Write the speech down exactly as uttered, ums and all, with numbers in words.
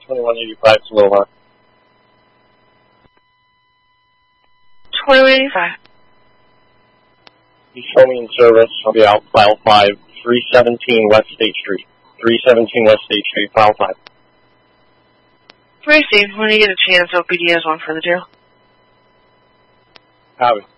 twenty-one eighty-five to Lowline. twenty-one eighty-five. You show me in service. I'll be out file five, three seventeen West State Street. three seventeen West State Street, file five. Racing, when you get a chance, O P D has one for the jail. Copy.